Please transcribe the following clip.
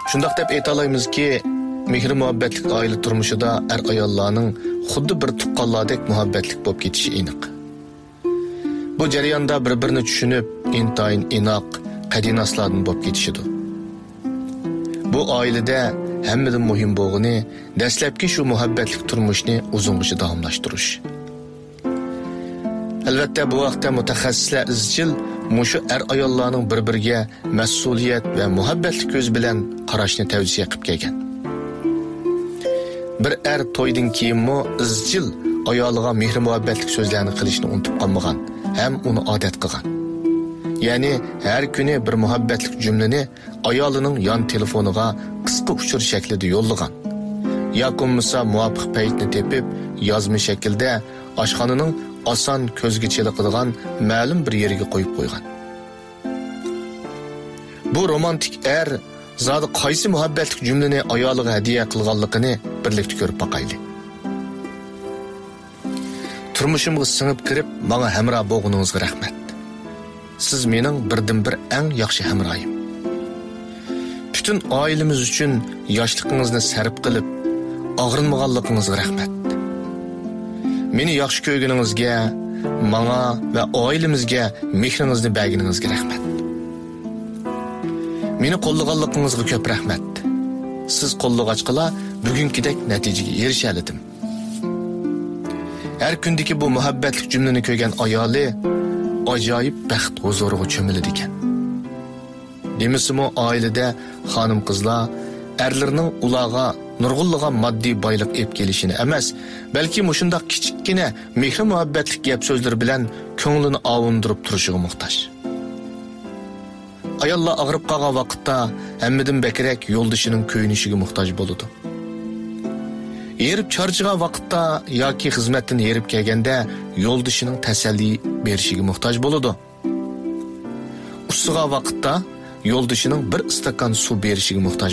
Shundaq deb aytalaymiz-ki, mehr muhabbatlik oila turmushida ayollarning xuddi bir tuqqanlardek muhabbatlik bo'lib ketishi aniq. Bu jarayonda bir-birini tushunib, intayin inoq, qadinaslardan bo'lib ketishidi. Bu oilada hammadan muhim bo'lgani dastlabki shu muhabbatlik turmushni uzungacha davomlashtirish. Albatta bu vaqtda mutaxassislar izchil mushu ayollarning bir-biriga mas'uliyat va muhabbatli ko'z bilan qarashni tavsiya qilib kelgan. Bir to'ydan keyinmi izchil ayoliga mehr muhabbatlik so'zlarni qilishni unutib qolmagan, ham uni odat qilgan. Ya'ni har kuni bir muhabbatlik jumlani ayolining yon telefoniga qisqa uchur shaklida yo'llagan. Yoki muvofiq paytni tepib, yozma shaklda oshxonaning oson ko'zga cheliqadigan ma'lum bir yeriga qo'yib qo'ygan. Bu romantik zodi qaysi muhabbatlik jumlani ayoliga hadiya qilganligini birlikda ko'rib boqaylik. Turmushimga singib kirib, menga hamroh bo'lganingizga rahmat. Siz mening birdan-bir eng yaxshi hamrohim. Butun oilamiz uchun yoshligingizni sarf qilib, og'rinmaganligingizga rahmat. Meni yaxshi ko'rganingizga, menga va oilamizga mehringizni berganingizga rahmat. Meni qo'llaganligingizga ko'p rahmat. Siz qo'llag'achqila bugünkidek natijaga erisha oldim. Har kundagi bu muhabbatlik jumlani ko'rgan ayoli ajoyib baxt huzuriga cho'miladi ekan. Demisimi oilada xonim qizlar erlarining ularga nurg'unlagan moddiy boylik ep kelishini emas, balki mushundaq kichikkina mehr muhabbatlik gap so'zlar bilan ko'nglini ovundirib turishiga muhtoj. Ayollar og'rib qolgan vaqtda hammadan bekrak yo'ldoshining ko'yinishiga muhtoj bo'ladi. Erib charchigan vaqtda yoki xizmatdan erib kelganda yo'ldoshining tasalli berishiga muhtoj bo'ladi. Ussigan vaqtda yo'ldoshining bir istakan suv berishiga muhtoj